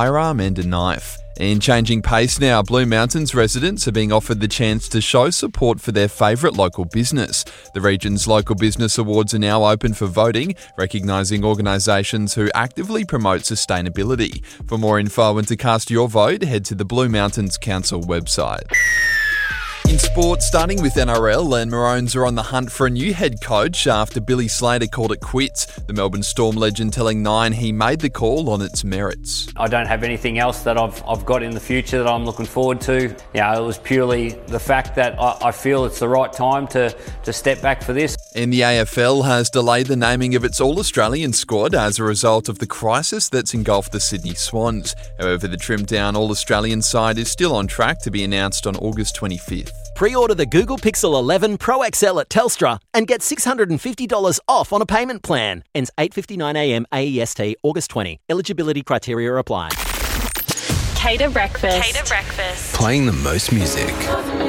firearm and a knife. In changing pace now, Blue Mountains residents are being offered the chance to show support for their favourite local business. The region's Local Business Awards are now open for voting, recognising organisations who actively promote sustainability. For more info and to cast your vote, head to the Blue Mountains Council website. In sport, starting with NRL, and Maroons are on the hunt for a new head coach after Billy Slater called it quits. The Melbourne Storm legend telling Nine he made the call on its merits. I don't have anything else that I've got in the future that I'm looking forward to. It was purely the fact that I feel it's the right time to step back for this. And the AFL has delayed the naming of its All-Australian squad as a result of the crisis that's engulfed the Sydney Swans. However, the trimmed-down All-Australian side is still on track to be announced on August 25th. Pre-order the Google Pixel 11 Pro XL at Telstra and get $650 off on a payment plan. Ends 8:59am AEST, August 20. Eligibility criteria apply. Cater Breakfast. Playing the most music.